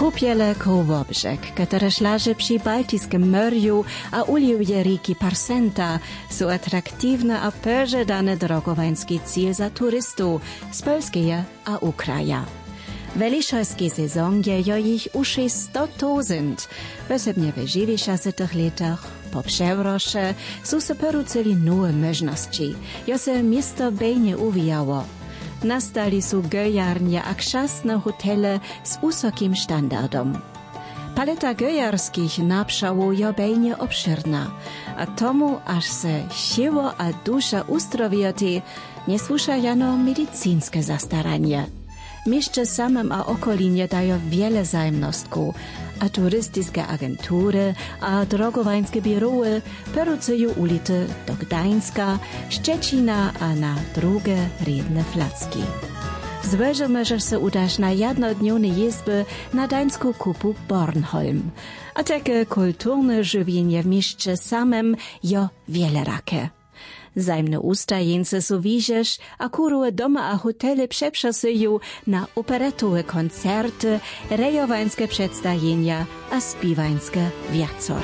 Krupiele koło Wobrzeg, które szlaże przy Baltijskim Morju a uliwie riki Parsenta, są atraktywne a pożądane drogowański cel za turystów z Polski a Ukraja. W weliszojskiej sezonie je ich už 100 000. Osobnie w żywych latach po przewrosze są se porucili nowe możności. Jo se miasto bejnie uwijało. Nastali są gojarnie a krzasne hotele z wysokim standardem. Paleta gojarskich napszałów je bejnie obszerna, a tomu aż se siło a dusza uzdrowioti nie słusza jano medycynskie zastaranie. Mieście samym a okolinie dają wiele zajemnostków, a turystyczne agentury a drogowańskie biury porucują ulity do Gdańska, Szczecina a na drugie rydne flacki. Zwyżej możesz się udać na jednodniowne jezby na dańską kupu Bornholm, a takie kulturne żywienie w mieście samym jo wiele rake. Zajmne ustajence są widzisz, a kuruły doma a hotele przeprzasują na operetowe koncerty, rejowańskie przedstawienia a spiwańskie wieczory.